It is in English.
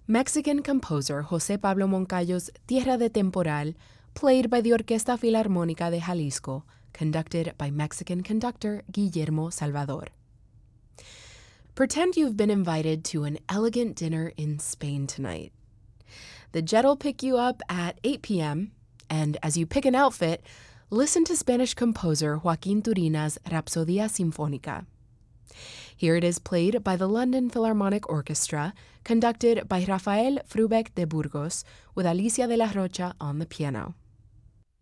Mexican composer José Pablo Moncayo's Tierra de Temporal, played by the Orquesta Filarmónica de Jalisco, conducted by Mexican conductor Guillermo Salvador. Pretend you've been invited to an elegant dinner in Spain tonight. The jet'll pick you up at 8 p.m., and as you pick an outfit, listen to Spanish composer Joaquín Turina's Rapsodia Sinfónica. Here it is played by the London Philharmonic Orchestra, conducted by Rafael Frubeck de Burgos, with Alicia de la Rocha on the piano.